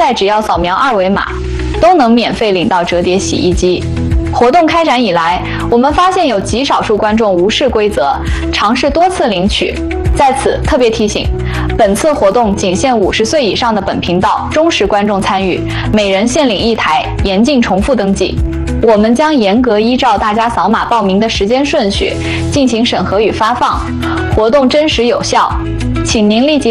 在只要扫描2维码，都能免费领到折叠洗衣机。活动开展以来，我们发现有极少数观众无视规则，尝试多次领取。在此特别提醒，本次活动仅限50岁以上的本频道忠实观众参与，每人限领1台，严禁重复登记。我们将严格依照大家扫码报名的时间顺序进行审核与发放，活动真实有效，请您立即